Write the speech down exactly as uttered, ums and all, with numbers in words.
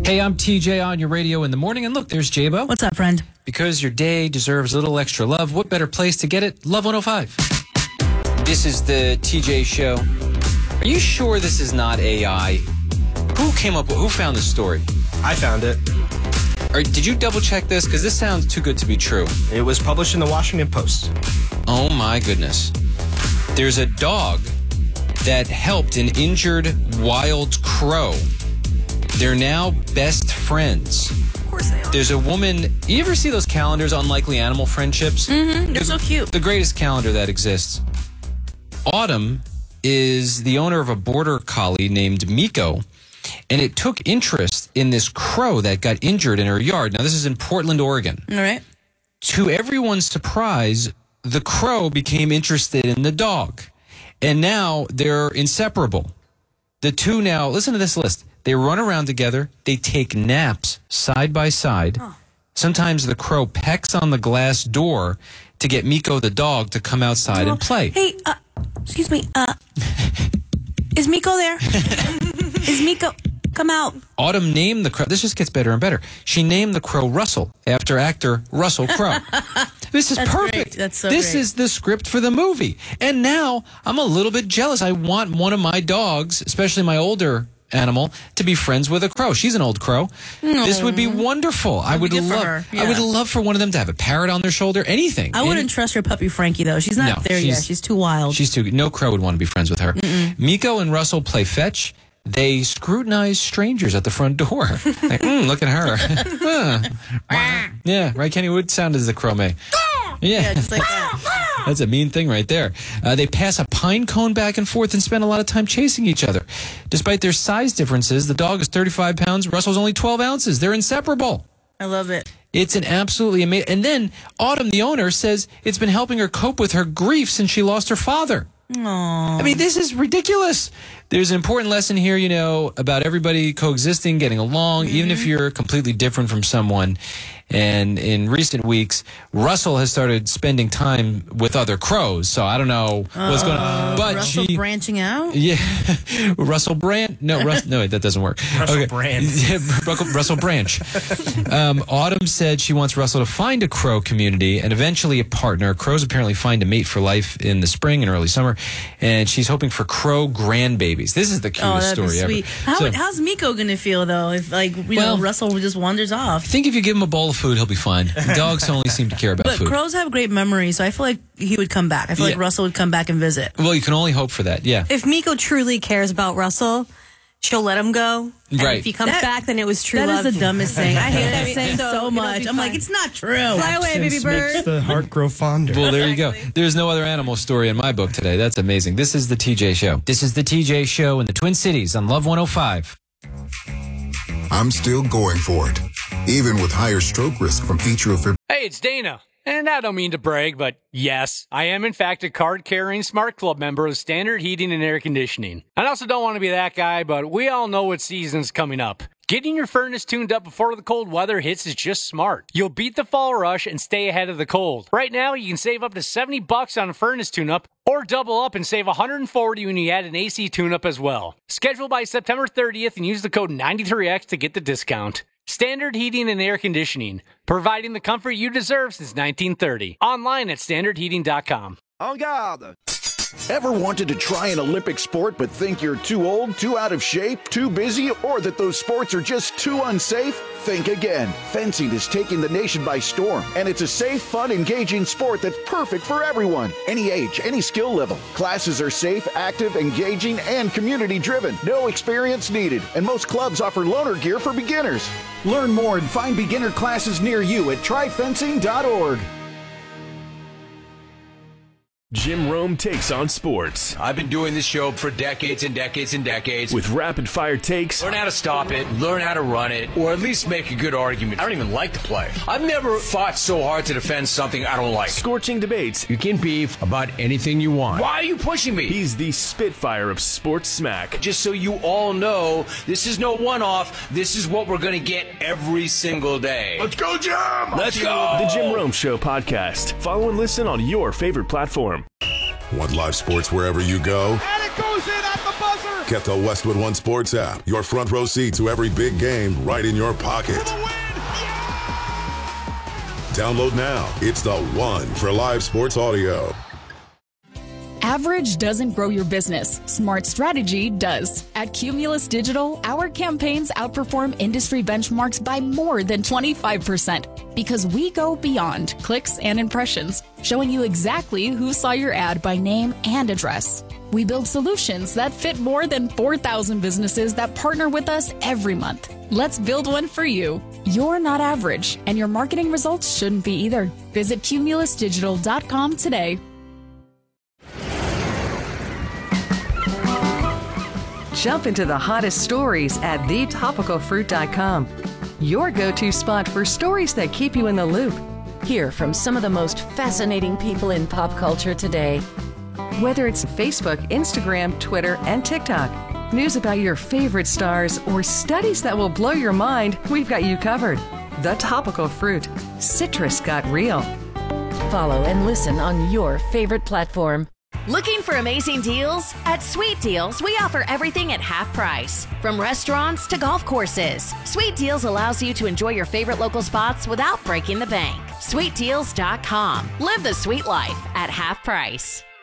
Hey, I'm T J on your radio in the morning. And look, there's J-Bo. What's up, friend? Because your day deserves a little extra love, what better place to get it? Love one oh five. This is the T J Show. Are you sure this is not A I? Who came up with, who found this story? I found it. Or did you double check this? Because this sounds too good to be true. It was published in the Washington Post. Oh my goodness. There's a dog that helped an injured wild crow. They're now best friends. Of course they are. There's a woman. You ever see those calendars, Unlikely Animal Friendships? Mm-hmm. They're the, so cute. The greatest calendar that exists. Autumn is the owner of a border collie named Miko, and it took interest in this crow that got injured in her yard. Now, this is in Portland, Oregon. All right. To everyone's surprise, the crow became interested in the dog, and now they're inseparable. The two now, listen to this list. They run around together. They take naps side by side. Oh. Sometimes the crow pecks on the glass door to get Miko the dog to come outside oh. and play. Hey, uh, excuse me. Uh, is Miko there? Is Miko... Come out. Autumn named the crow. This just gets better and better. She named the crow Russell after actor Russell Crowe. This is That's perfect. Great. That's so This great. is the script for the movie. And now I'm a little bit jealous. I want one of my dogs, especially my older animal, to be friends with a crow. She's an old crow. No. This would be wonderful. That'd I would be good for love her. Yeah. I would love for one of them to have a parrot on their shoulder, anything. I wouldn't Any- trust your puppy Frankie, though. She's not No, there she's- yet. She's too wild. She's too no crow would want to be friends with her. Mm-mm. Miko and Russell play fetch. They scrutinize strangers at the front door. Like, mm, look at her. Huh. Yeah, right, Kenny? What sound does the crow make? Yeah, Yeah, just like that. That's a mean thing right there. Uh, they pass a pine cone back and forth and spend a lot of time chasing each other. Despite their size differences, the dog is thirty-five pounds, Russell's only twelve ounces. They're inseparable. I love it. It's an absolutely amazing... And then Autumn, the owner, says it's been helping her cope with her grief since she lost her father. Aww. I mean, this is ridiculous. There's an important lesson here, you know, about everybody coexisting, getting along, mm-hmm. even if you're completely different from someone. And in recent weeks, Russell has started spending time with other crows. So I don't know what's uh, going on. But Russell she, branching out? Yeah. Russell Brand. No, Russ, no, that doesn't work. Russell okay. Brand. Yeah, Russell Branch. Um, Autumn said she wants Russell to find a crow community and eventually a partner. Crows apparently find a mate for life in the spring and early summer. And she's hoping for crow grandbabies. This is the cutest oh, that'd story be sweet. ever. How, So, how's Miko going to feel, though, if, like, you well, know, Russell just wanders off? I think if you give him a bowl of food, he'll be fine. Dogs only seem to care about But food. crows have great memories, so I feel like he would come back. I feel Yeah. like Russell would come back and visit. Well, you can only hope for that, yeah. If Miko truly cares about Russell, she'll let him go. And Right. if he comes That- back, then it was true That love. is the dumbest thing. I hate that I mean, saying so so it'll much. be I'm like, fine. it's not true. Fly away, baby Absence makes bird. the heart grow fonder. Well, there you go. There's no other animal story in my book today. That's amazing. This is the T J Show. This is the T J Show in the Twin Cities on Love one oh five. I'm still going for it, even with higher stroke risk from atrial fibrillation. Hey, it's Dana. And I don't mean to brag, but yes, I am in fact a card-carrying Smart Club member of Standard Heating and Air Conditioning. I also don't want to be that guy, but we all know what season's coming up. Getting your furnace tuned up before the cold weather hits is just smart. You'll beat the fall rush and stay ahead of the cold. Right now, you can save up to seventy bucks on a furnace tune-up, or double up and save one hundred forty when you add an A C tune-up as well. Schedule by September thirtieth and use the code ninety-three X to get the discount. Standard Heating and Air Conditioning, providing the comfort you deserve since nineteen thirty. Online at standard heating dot com. En garde! Ever wanted to try an Olympic sport but think you're too old, too out of shape, too busy, or that those sports are just too unsafe? Think again. Fencing is taking the nation by storm, and it's a safe, fun, engaging sport that's perfect for everyone. Any age, any skill level. Classes are safe, active, engaging, and community-driven. No experience needed, and most clubs offer loaner gear for beginners. Learn more and find beginner classes near you at try fencing dot org. Jim Rome takes on sports. I've been doing this show for decades and decades and decades. With rapid-fire takes. Learn how to stop it, learn how to run it, or at least make a good argument. I don't even like to play. I've never fought so hard to defend something I don't like. Scorching debates. You can beef about anything you want. Why are you pushing me? He's the Spitfire of sports smack. Just so you all know, this is no one-off. This is what we're going to get every single day. Let's go, Jim! Let's go! The Jim Rome Show podcast. Follow and listen on your favorite platform. Want live sports wherever you go? And it goes in at the buzzer. Get the Westwood One Sports app. Your front row seat to every big game right in your pocket. Download now. It's the one for live sports audio. Average doesn't grow your business. Smart strategy does. At Cumulus Digital, our campaigns outperform industry benchmarks by more than twenty-five percent because we go beyond clicks and impressions, showing you exactly who saw your ad by name and address. We build solutions that fit more than four thousand businesses that partner with us every month. Let's build one for you. You're not average, and your marketing results shouldn't be either. Visit cumulus digital dot com today. Jump into the hottest stories at the topical fruit dot com. Your go-to spot for stories that keep you in the loop. Hear from some of the most fascinating people in pop culture today. Whether it's Facebook, Instagram, Twitter, and TikTok, news about your favorite stars, or studies that will blow your mind, we've got you covered. The Topical Fruit. Citrus got real. Follow and listen on your favorite platform. Looking for amazing deals? At Sweet Deals, we offer everything at half price. From restaurants to golf courses, Sweet Deals allows you to enjoy your favorite local spots without breaking the bank. sweet deals dot com. Live the sweet life at half price.